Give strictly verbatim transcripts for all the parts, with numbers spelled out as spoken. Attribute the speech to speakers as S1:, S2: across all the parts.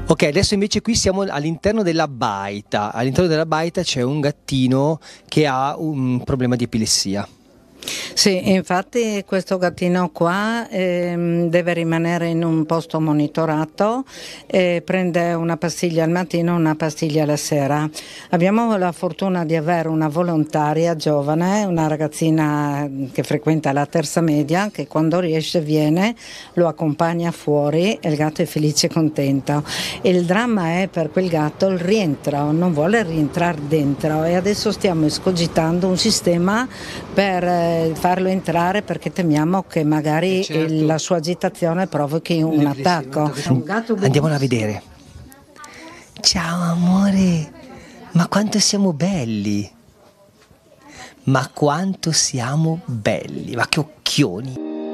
S1: Ok, adesso invece qui siamo all'interno della baita. All'interno della baita c'è un gattino che ha un problema di epilessia.
S2: Sì, infatti questo gattino qua ehm, deve rimanere in un posto monitorato e prende una pastiglia al mattino, una pastiglia alla sera. Abbiamo la fortuna di avere una volontaria giovane, una ragazzina che frequenta la terza media, che quando riesce viene, lo accompagna fuori e il gatto è felice e contento. Il dramma è per quel gatto il rientro, non vuole rientrare dentro e adesso stiamo escogitando un sistema per farlo entrare perché temiamo che magari
S1: certo.
S2: il, la sua agitazione provochi un attacco.
S1: Un Andiamola a vedere. Ciao amore, ma quanto siamo belli, ma quanto siamo belli, ma che occhioni.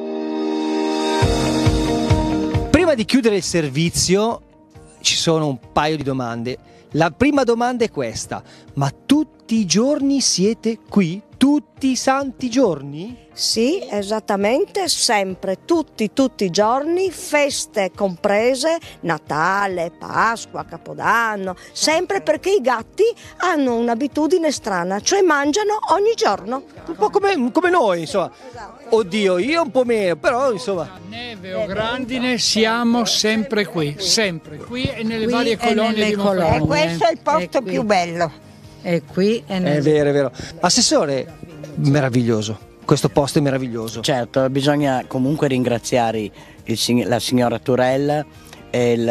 S1: Prima di chiudere il servizio ci sono un paio di domande. La prima domanda è questa: ma tutti i giorni siete qui? Tutti i santi giorni?
S3: Sì, esattamente, sempre, tutti, tutti i giorni, feste comprese, Natale, Pasqua, Capodanno, sempre perché i gatti hanno un'abitudine strana, cioè mangiano ogni giorno.
S1: Un po' come, come noi, insomma. Oddio, io un po' meno, però insomma.
S4: Neve o grandine siamo sempre qui, sempre qui e nelle
S2: Qui
S4: varie
S2: e
S4: colonie
S2: nelle
S4: di
S2: colonie.
S4: Monfalcone.
S5: E questo è il posto
S2: È qui.
S5: più bello.
S2: E qui è nel...
S1: È vero, è vero. Assessore, meraviglioso. Questo posto è meraviglioso.
S6: Certo, bisogna comunque ringraziare il, la signora Turella e il,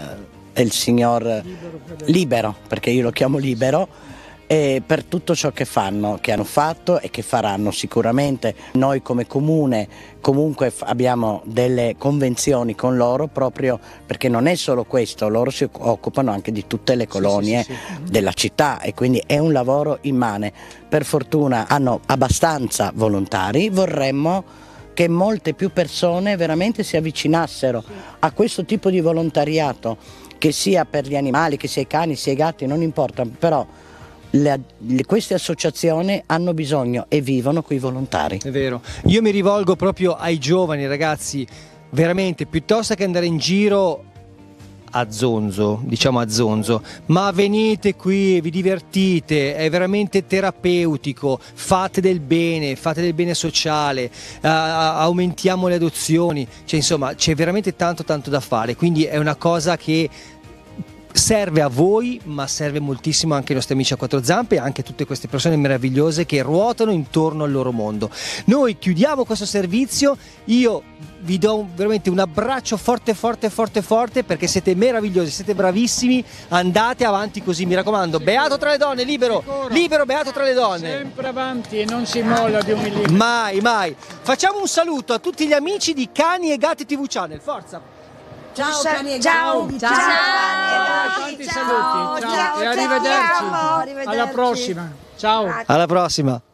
S6: e il signor Libero, perché io lo chiamo Libero, e per tutto ciò che fanno, che hanno fatto e che faranno sicuramente. Noi come comune comunque abbiamo delle convenzioni con loro proprio perché non è solo questo, loro si occupano anche di tutte le colonie sì, sì, sì. della città e quindi è un lavoro immane. Per fortuna hanno abbastanza volontari, vorremmo che molte più persone veramente si avvicinassero a questo tipo di volontariato, che sia per gli animali, che sia i cani, sia i gatti, non importa, però Le, le, queste associazioni hanno bisogno e vivono coi volontari.
S1: È vero, io mi rivolgo proprio ai giovani ragazzi, veramente, piuttosto che andare in giro a zonzo, diciamo a zonzo, ma venite qui, vi divertite, è veramente terapeutico, fate del bene, fate del bene sociale, uh, aumentiamo le adozioni, cioè insomma c'è veramente tanto tanto da fare, quindi è una cosa che serve a voi, ma serve moltissimo anche ai nostri amici a quattro zampe e anche a tutte queste persone meravigliose che ruotano intorno al loro mondo. Noi chiudiamo questo servizio, io vi do un, veramente un abbraccio forte forte forte forte perché siete meravigliosi, siete bravissimi, andate avanti così, mi raccomando, beato tra le donne, libero, libero, beato tra le donne.
S4: Sempre avanti e non si molla di un millimetro.
S1: Mai, mai. Facciamo un saluto a tutti gli amici di Cani e Gatti tivù Channel, forza!
S5: Ciao, cani e
S3: ciao,
S5: gatti.
S3: ciao,
S4: Ciao, tanti saluti, ciao,
S5: ciao,
S4: e arrivederci.
S5: ciao,
S4: Alla prossima, ciao.
S1: Alla prossima!